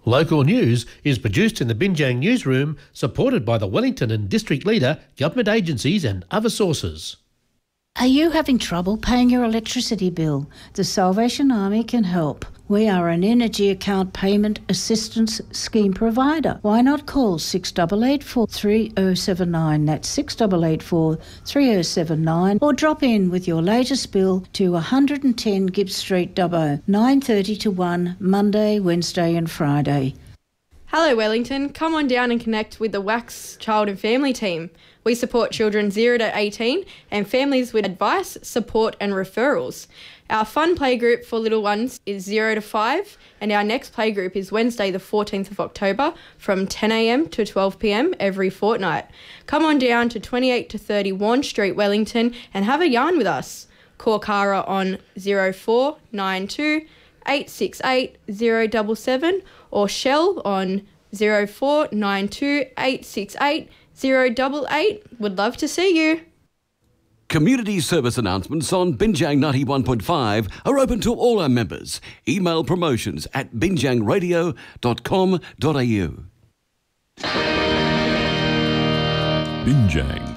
Local news is produced in the Binjang newsroom, supported by the Wellington and District Leader, government agencies and other sources. Are you having trouble paying your electricity bill? The Salvation Army can help. We are an energy account payment assistance scheme provider. Why not call 6884 3079, that's 6884 3079, or drop in with your latest bill to 110 Gibbs Street, Dubbo, 9:30 to 1, Monday, Wednesday and Friday. Hello Wellington, come on down and connect with the WAX Child and Family team. We support children 0 to 18 and families with advice, support and referrals. Our fun playgroup for little ones is 0 to 5 and our next playgroup is Wednesday the 14th of October from 10 a.m. to 12 p.m. every fortnight. Come on down to 28 to 30 Warren Street, Wellington and have a yarn with us. Call Cara on 0492 868 077 or Shell on 0492 868 088. Would love to see you. Community service announcements on Binjang 91.5 are open to all our members. Email promotions@binjangradio.com.au. Binjang